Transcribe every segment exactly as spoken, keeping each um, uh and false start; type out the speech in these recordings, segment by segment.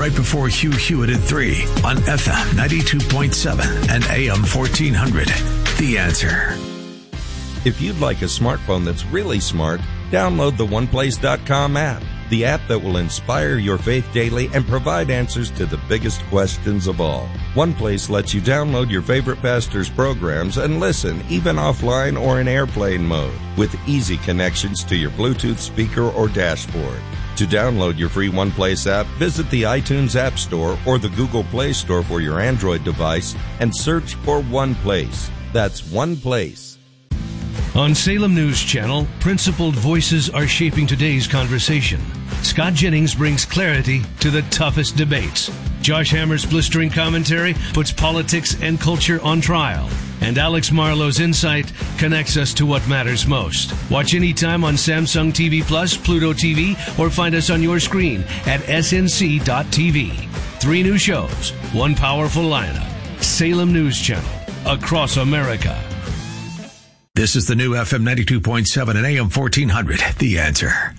right before Hugh Hewitt at three on F M ninety-two point seven and A M fourteen hundred. The Answer. If you'd like a smartphone that's really smart, download the one place dot com app, the app that will inspire your faith daily and provide answers to the biggest questions of all. OnePlace lets you download your favorite pastor's programs and listen, even offline or in airplane mode, with easy connections to your Bluetooth speaker or dashboard. To download your free OnePlace app, visit the iTunes App Store or the Google Play Store for your Android device and search for OnePlace. That's OnePlace. On Salem News Channel, principled voices are shaping today's conversation. Scott Jennings brings clarity to the toughest debates. Josh Hammer's blistering commentary puts politics and culture on trial. And Alex Marlowe's insight connects us to what matters most. Watch anytime on Samsung T V Plus, Pluto T V, or find us on your screen at S N C dot T V. Three new shows, one powerful lineup. Salem News Channel, across America. This is the new F M ninety-two point seven and A M fourteen hundred. The Answer.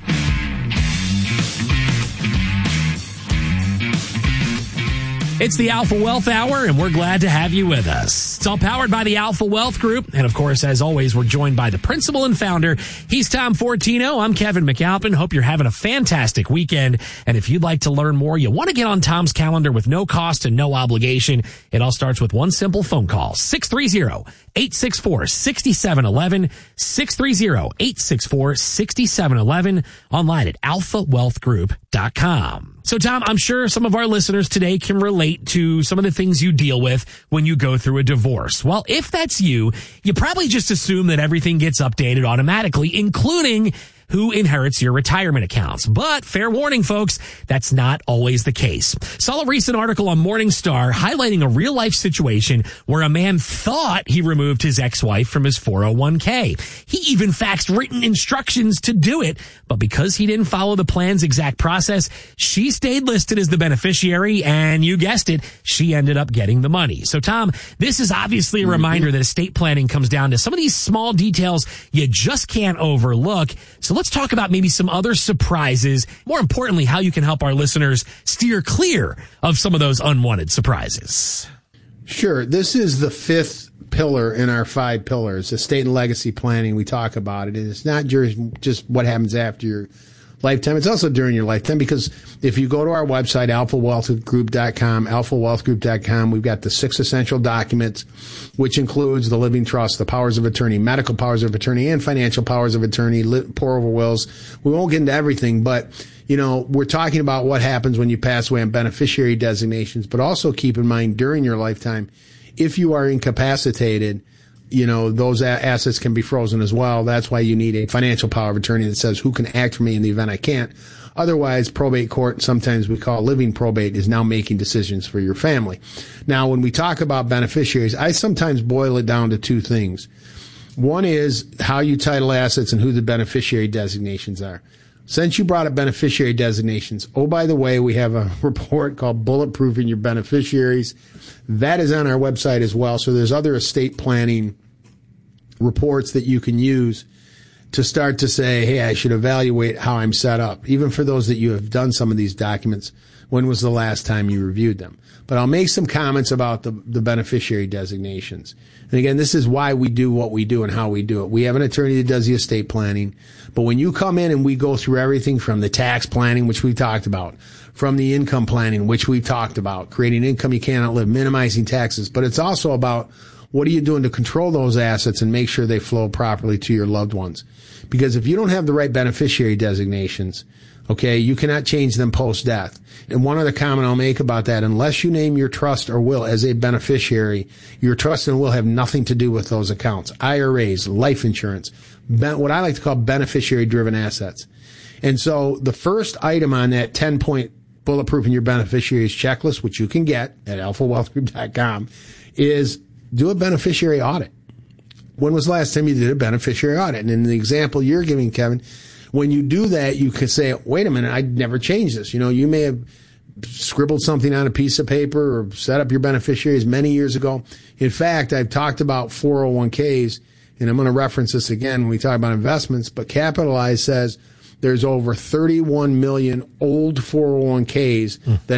It's the Alpha Wealth Hour, and we're glad to have you with us. It's all powered by the Alpha Wealth Group. And, of course, as always, we're joined by the principal and founder. He's Tom Fortino. I'm Kevin McAlpin. Hope you're having a fantastic weekend. And if you'd like to learn more, you want to get on Tom's calendar with no cost and no obligation. It all starts with one simple phone call. six three zero, eight six four, six seven one one. six three zero, eight six four, six seven one one. Online at alpha wealth group dot com. So, Tom, I'm sure some of our listeners today can relate to some of the things you deal with when you go through a divorce. Well, if that's you, you probably just assume that everything gets updated automatically, including who inherits your retirement accounts. But fair warning, folks, that's not always the case. Saw a recent article on Morningstar highlighting a real-life situation where a man thought he removed his ex-wife from his four oh one k. He even faxed written instructions to do it, but because he didn't follow the plan's exact process, she stayed listed as the beneficiary, and you guessed it, she ended up getting the money. So, Tom, this is obviously a reminder that estate planning comes down to some of these small details you just can't overlook. So let's talk about maybe some other surprises. More importantly, how you can help our listeners steer clear of some of those unwanted surprises. Sure. This is the fifth pillar in our five pillars, estate and legacy planning. We talk about it. It's not just, just what happens after your lifetime. It's also during your lifetime, because if you go to our website, alpha wealth group dot com, alpha wealth group dot com, we've got the six essential documents, which includes the living trust, the powers of attorney, medical powers of attorney, and financial powers of attorney, pour over wills. We won't get into everything, but, you know, we're talking about what happens when you pass away on beneficiary designations, but also keep in mind during your lifetime, if you are incapacitated, you know, those a- assets can be frozen as well. That's why you need a financial power of attorney that says who can act for me in the event I can't. Otherwise, probate court, sometimes we call living probate, is now making decisions for your family. Now, when we talk about beneficiaries, I sometimes boil it down to two things. One is how you title assets and who the beneficiary designations are. Since you brought up beneficiary designations, oh, by the way, we have a report called Bulletproofing Your Beneficiaries. That is on our website as well. So there's other estate planning reports that you can use to start to say, hey, I should evaluate how I'm set up. Even for those that you have done some of these documents, when was the last time you reviewed them? But I'll make some comments about the, the beneficiary designations. And again, this is why we do what we do and how we do it. We have an attorney that does the estate planning. But when you come in and we go through everything from the tax planning, which we've talked about, from the income planning, which we've talked about, creating income you cannot live, minimizing taxes. But it's also about what are you doing to control those assets and make sure they flow properly to your loved ones. Because if you don't have the right beneficiary designations, okay, you cannot change them post-death. And one other comment I'll make about that, unless you name your trust or will as a beneficiary, your trust and will have nothing to do with those accounts. I R As, life insurance, what I like to call beneficiary-driven assets. And so the first item on that ten-point Bulletproofing Your Beneficiaries checklist, which you can get at alpha wealth group dot com, is do a beneficiary audit. When was the last time you did a beneficiary audit? And in the example you're giving, Kevin, when you do that, you can say, wait a minute, I'd never changed this. You know, you may have scribbled something on a piece of paper or set up your beneficiaries many years ago. In fact, I've talked about four oh one k's, and I'm going to reference this again when we talk about investments, but Capitalize says there's over thirty-one million old four oh one k's mm. that